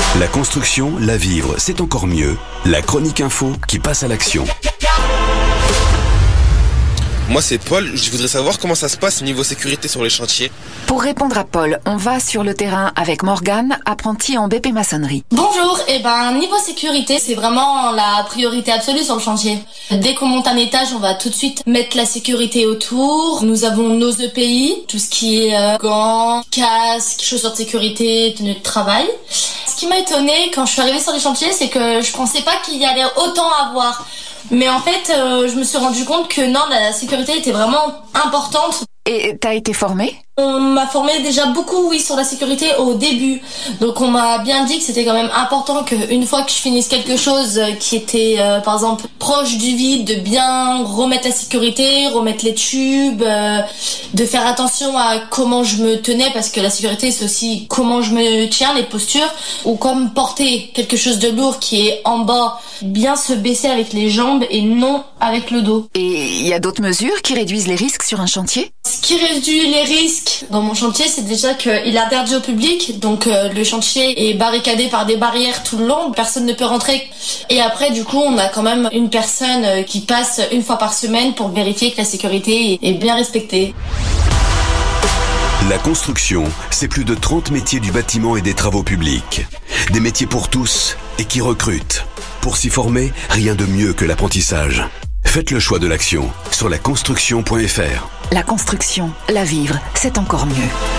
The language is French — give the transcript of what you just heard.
La construction, la vivre, c'est encore mieux. La chronique info qui passe à l'action. Moi c'est Paul, je voudrais savoir comment ça se passe niveau sécurité sur les chantiers. Pour répondre à Paul, on va sur le terrain avec Morgane, apprentie en BP maçonnerie. Bonjour, niveau sécurité, c'est vraiment la priorité absolue sur le chantier. Dès qu'on monte un étage, on va tout de suite mettre la sécurité autour. Nous avons nos EPI, tout ce qui est gants, casques, chaussures de sécurité, tenues de travail. Ce qui m'a étonnée quand je suis arrivée sur les chantiers, c'est que je pensais pas qu'il y allait autant avoir. Mais en fait, je me suis rendu compte que non, la sécurité était vraiment importante. Et t'as été formée ? On m'a formé déjà beaucoup, sur la sécurité au début. Donc on m'a bien dit que c'était quand même important qu'une fois que je finisse quelque chose qui était, par exemple, proche du vide, de bien remettre la sécurité, remettre les tubes, de faire attention à comment je me tenais, parce que la sécurité c'est aussi comment je me tiens, les postures, ou comme porter quelque chose de lourd qui est en bas, bien se baisser avec les jambes et non avec le dos. Et il y a d'autres mesures qui réduisent les risques sur un chantier ? Ce qui réduit les risques dans mon chantier, c'est déjà qu'il est interdit au public. Donc le chantier est barricadé par des barrières tout le long. Personne ne peut rentrer. Et après, du coup, on a quand même une personne qui passe une fois par semaine pour vérifier que la sécurité est bien respectée. La construction, c'est plus de 30 métiers du bâtiment et des travaux publics. Des métiers pour tous et qui recrutent. Pour s'y former, rien de mieux que l'apprentissage. Faites le choix de l'action sur laconstruction.fr. La construction, la vivre, c'est encore mieux.